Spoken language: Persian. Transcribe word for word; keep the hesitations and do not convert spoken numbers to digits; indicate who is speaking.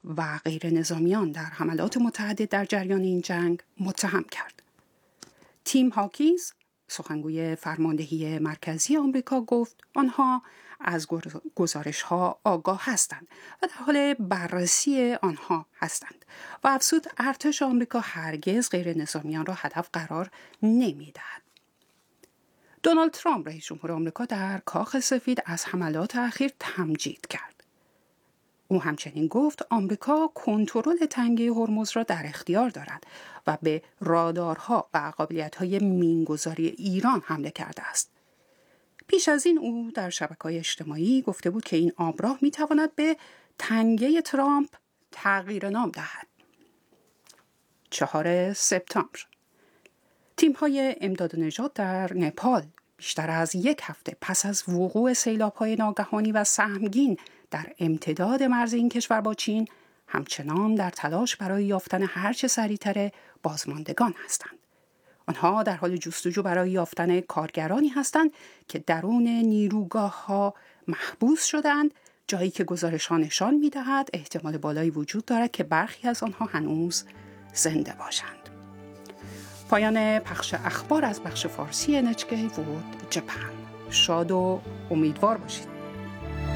Speaker 1: و غیر نظامیان در حملات متعدد در جریان این جنگ متهم کرد. تیم هاکینز، سخنگوی فرماندهی مرکزی آمریکا، گفت آنها از گزارش‌ها آگاه هستند و در حال بررسی آنها هستند و افزود ارتش آمریکا هرگز غیر نظامیان را هدف قرار نمی‌دهد. دونالد ترامپ رئیس جمهور آمریکا در کاخ سفید از حملات اخیر تمجید کرد. او همچنین گفت آمریکا کنترل تنگه هرمز را در اختیار دارد و به رادارها و قابلیت‌های مینگذاری ایران حمله کرده است. پیش از این او در شبکه‌های اجتماعی گفته بود که این آبراه می‌تواند به تنگه ترامپ تغییر نام دهد. چهارم سپتامبر، تیم‌های امداد و نجات در نپال بیشتر از یک هفته پس از وقوع سیلاب‌های ناگهانی و سهمگین در امتداد مرز این کشور با چین همچنان در تلاش برای یافتن هرچه سریع‌تر بازماندگان هستند. آنها در حال جستجو برای یافتن کارگرانی هستند که درون نیروگاه‌ها محبوس شدند، جایی که گزارش‌ها نشان می‌دهد احتمال بالایی وجود دارد که برخی از آنها هنوز زنده باشند. پایان پخش اخبار از بخش فارسی ان اچ کی ورلد جپن. شاد و امیدوار باشید.